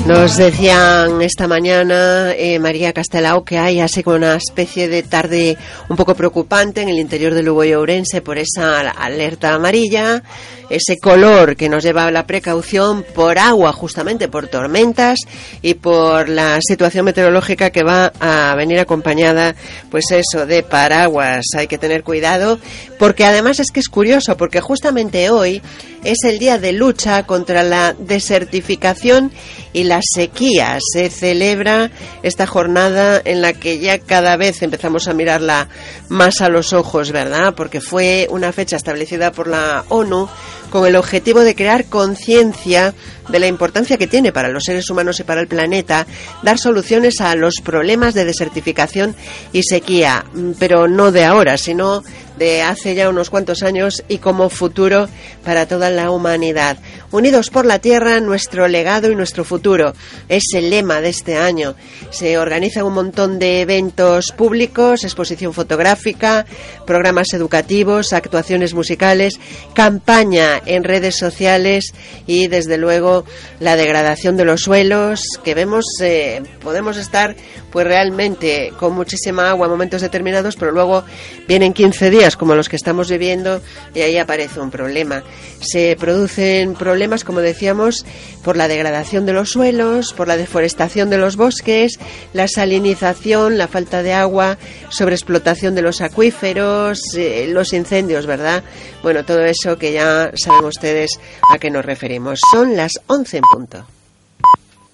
Nos decían esta mañana, María Castelao, que hay así como una especie de tarde un poco preocupante en el interior de Lugo y Ourense por esa alerta amarilla, ese color que nos lleva a la precaución por agua, justamente por tormentas y por la situación meteorológica que va a venir acompañada, pues eso, de paraguas. Hay que tener cuidado, porque además es que es curioso, porque justamente hoy es el día de lucha contra la desertificación y la sequía. Se celebra esta jornada en la que ya cada vez empezamos a mirarla más a los ojos, ¿verdad? Porque fue una fecha establecida por la ONU con el objetivo de crear conciencia de la importancia que tiene para los seres humanos y para el planeta dar soluciones a los problemas de desertificación y sequía, pero no de ahora, sino de hace ya unos cuantos años y como futuro para toda la humanidad. Unidos por la tierra, nuestro legado y nuestro futuro es el lema de este año. Se organizan un montón de eventos públicos, exposición fotográfica, programas educativos, actuaciones musicales, campaña en redes sociales y desde luego la degradación de los suelos que vemos. Podemos estar pues realmente con muchísima agua en momentos determinados, pero luego vienen 15 días como los que estamos viviendo y ahí aparece un problema. Se producen problemas, como decíamos, por la degradación de los suelos, por la deforestación de los bosques, la salinización, la falta de agua, sobreexplotación de los acuíferos, los incendios, ¿verdad? Bueno, todo eso que ya saben ustedes a qué nos referimos. Son las 11 en punto.